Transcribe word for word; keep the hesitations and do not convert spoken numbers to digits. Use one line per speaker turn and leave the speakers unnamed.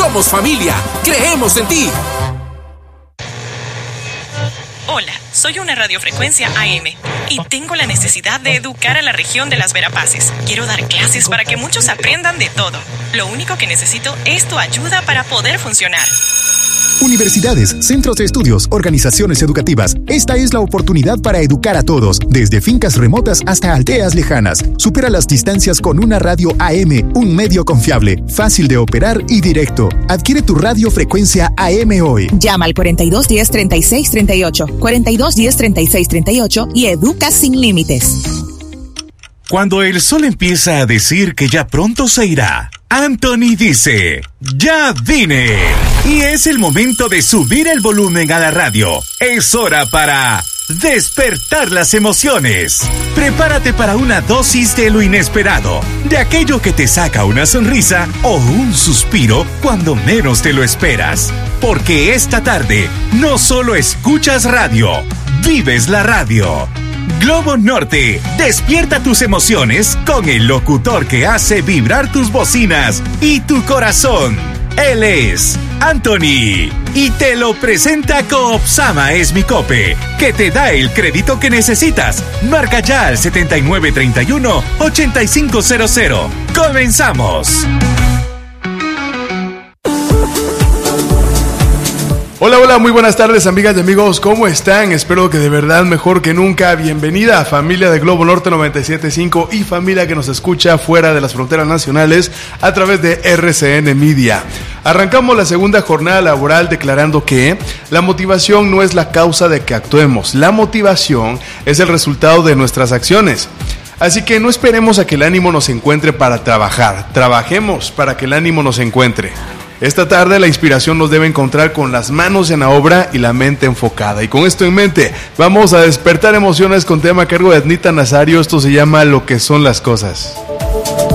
Somos familia. Creemos en ti.
Hola, soy una radiofrecuencia A M y tengo la necesidad de educar a la región de las Verapaces. Quiero dar clases para que muchos aprendan de todo. Lo único que necesito es tu ayuda para poder funcionar.
Universidades, centros de estudios, organizaciones educativas. Esta es la oportunidad para educar a todos, desde fincas remotas hasta aldeas lejanas. Supera las distancias con una radio A M, un medio confiable, fácil de operar y directo. Adquiere tu radiofrecuencia A M hoy.
Llama al cuarenta y dos diez, treinta y seis treinta y ocho, cuarenta y dos diez, treinta y seis treinta y ocho y educa sin límites.
Cuando el sol empieza a decir que ya pronto se irá, Anthony dice, ¡ya vine! Y es el momento de subir el volumen a la radio. Es hora para despertar las emociones. Prepárate para una dosis de lo inesperado, de aquello que te saca una sonrisa o un suspiro cuando menos te lo esperas. Porque esta tarde no solo escuchas radio, vives la radio. Globo Norte, despierta tus emociones con el locutor que hace vibrar tus bocinas y tu corazón. Él es Anthony y te lo presenta Coopsama Esmicope, que te da el crédito que necesitas. Marca ya al setenta y nueve treinta y uno, ochenta y cinco cero cero. ¡Comenzamos!
Hola, hola, muy buenas tardes, amigas y amigos, ¿cómo están? Espero que de verdad mejor que nunca. Bienvenida a familia de Globo Norte noventa y siete punto cinco y familia que nos escucha fuera de las fronteras nacionales a través de R C N Media. Arrancamos la segunda jornada laboral declarando que la motivación no es la causa de que actuemos, la motivación es el resultado de nuestras acciones. Así que no esperemos a que el ánimo nos encuentre para trabajar, trabajemos para que el ánimo nos encuentre. Esta tarde la inspiración nos debe encontrar con las manos en la obra y la mente enfocada. Y con esto en mente, vamos a despertar emociones con tema a cargo de Ednita Nazario. Esto se llama Lo que son las cosas.